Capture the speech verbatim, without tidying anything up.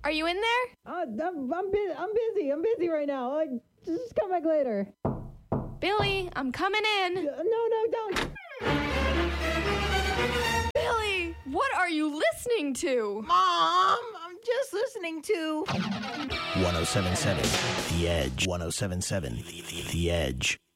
Are you in there? Uh, I'm, I'm, bu- I'm busy. I'm busy right now. Like, just come back later. Billy, I'm coming in. Uh, no, no, don't. Billy, what are you listening to? Mom, I'm just listening to... one oh seven point seven The Edge. one oh seven point seven The Edge.